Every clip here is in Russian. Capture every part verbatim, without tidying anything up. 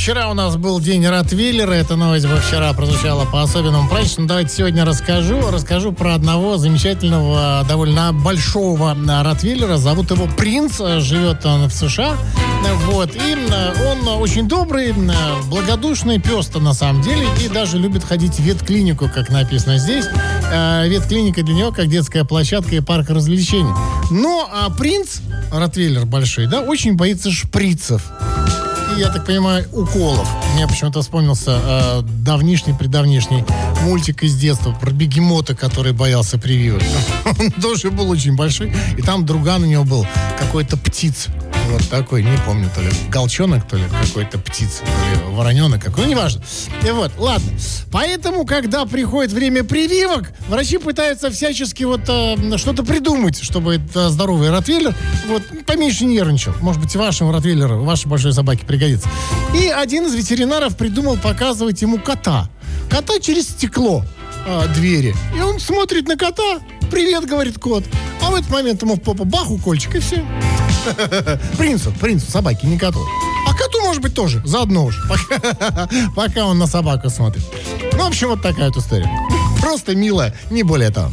вчера у нас был день Ротвейлера. Эта новость бы вчера прозвучала по-особенному праздничному. Давайте сегодня расскажу. Расскажу про одного замечательного, довольно большого Ротвейлера. Зовут его Принц. Живет он в США. Вот. И он очень добрый, благодушный пес-то на самом деле. И даже любит ходить в ветклинику, как написано здесь. Ветклиника для него как детская площадка и парк развлечений. Но а принц, Ротвейлер большой, да, очень боится шприцев. И, я так понимаю, уколов. Мне почему-то вспомнился э, давнишний-предавнишний мультик из детства про бегемота, который боялся прививок. Он тоже был очень большой. И там друган у него был какой-то птиц. Вот такой, не помню, то ли голчонок, то ли какой-то птиц, то ли вороненок какой, ну, неважно. И вот, ладно. Поэтому, когда приходит время прививок, врачи пытаются всячески вот э, что-то придумать, чтобы этот здоровый ротвейлер вот поменьше нервничал. Может быть, и вашему ротвейлеру, вашей большой собаке пригодится. И один из ветеринаров придумал показывать ему кота. Кота через стекло э, двери. И он смотрит на кота. «Привет», говорит кот. А в этот момент ему в попу бах, укольчик, и все. Принцу, принцу, собаке, не коту. А коту, может быть, тоже, заодно уж. Пока, пока он на собаку смотрит. Ну, в общем, вот такая вот история. Просто милая, не более того.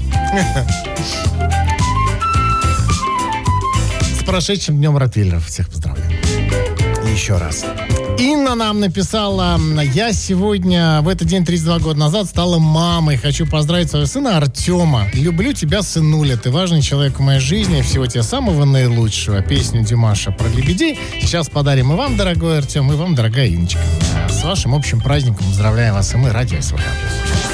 С прошедшим днем Ротвейлеров всех поздравляю. Еще раз. Инна нам написала: я сегодня, в этот день тридцать два года назад, стала мамой. Хочу поздравить своего сына Артема. Люблю тебя, сынуля. Ты важный человек в моей жизни. Всего тебе самого наилучшего. Песню Димаша про лебедей сейчас подарим и вам, дорогой Артем, и вам, дорогая Инночка. С вашим общим праздником поздравляем вас и мы, Радио СВХ.